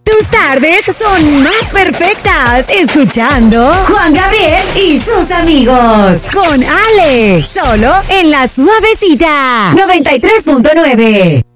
Tus tardes son más perfectas escuchando Juan Gabriel y sus amigos con Ale, solo en La Suavecita 93.9.